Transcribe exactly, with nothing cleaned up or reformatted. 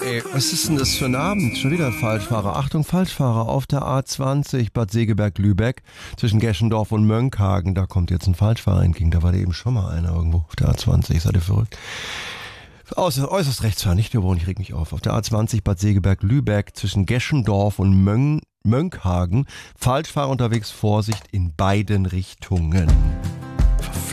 Ey, was ist denn das für ein Abend? Schon wieder ein Falschfahrer. Achtung, Falschfahrer auf der A zwanzig Bad Segeberg-Lübeck zwischen Geschendorf und Mönckehagen. Da kommt jetzt ein Falschfahrer entgegen. Da war da eben schon mal einer irgendwo auf der A zwanzig. Seid ihr verrückt? Außer, äußerst rechtsfahren, nicht mehr, ich reg mich auf. Auf der A zwanzig Bad Segeberg-Lübeck zwischen Geschendorf und Mön Mönckehagen. Falschfahrer unterwegs, Vorsicht in beiden Richtungen.